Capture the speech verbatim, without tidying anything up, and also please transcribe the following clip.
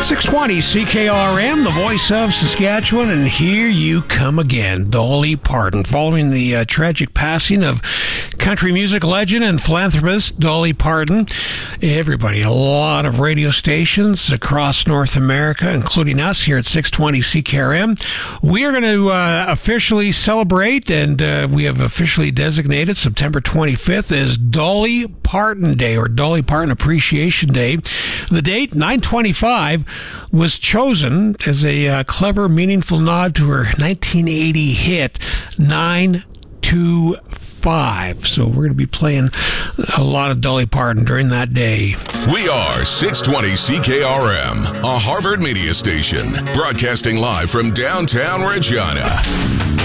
six twenty C K R M, the voice of Saskatchewan, and here you come again, Dolly Parton. Following the uh, tragic passing of country music legend and philanthropist Dolly Parton, everybody, a lot of radio stations across North America, including us here at six twenty C K R M, we are going to uh, officially celebrate, and uh, we have officially designated September twenty-fifth as Dolly Parton Day, or Dolly Parton Appreciation Day. The date, nine twenty-five, was chosen as a uh, clever, meaningful nod to her nineteen eighty hit, nine two five. So we're going to be playing a lot of Dolly Parton during that day. We are six twenty C K R M, a Harvard media station, broadcasting live from downtown Regina.